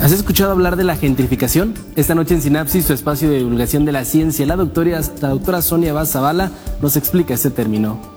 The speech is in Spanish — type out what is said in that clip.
¿Has escuchado hablar de la gentrificación? Esta noche en Sinapsis, su espacio de divulgación de la ciencia, la doctora Sonia Vaz Zavala nos explica este término.